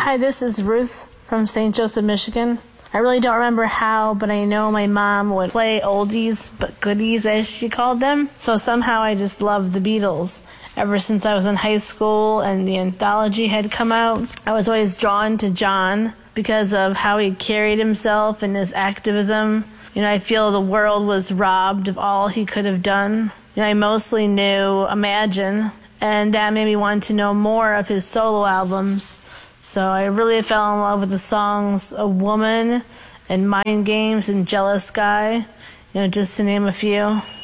Hi, this is Ruth from St. Joseph, Michigan. I really don't remember how, but I know my mom would play oldies but goodies, as she called them. So somehow I just loved the Beatles. Ever since I was in high school and the anthology had come out, I was always drawn to John because of how he carried himself and his activism. I feel the world was robbed of all he could have done. I mostly knew Imagine, and that made me want to know more of his solo albums. So I really fell in love with the songs A Woman and Mind Games and Jealous Guy, just to name a few.